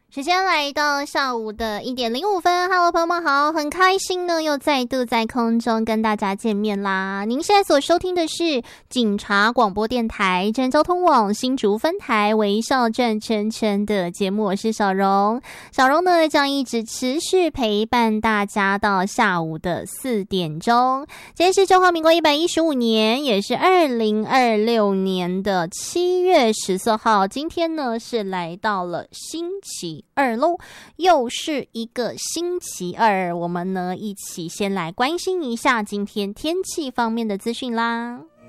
时间来到下午的1:05 ，Hello， 朋友们好，很开心呢，又再度在空中跟大家见面啦。您现在所收听的是警察广播电台真交通网新竹分台微笑转圈圈的节目，我是小荣。小荣呢将一直持续陪伴大家到下午的4点钟。今天是中华民国115年，也是2026年的7月14号。今天呢是来到了星期二喽，又是一个星期二，我们呢一起先来关心一下今天天气方面的资讯啦。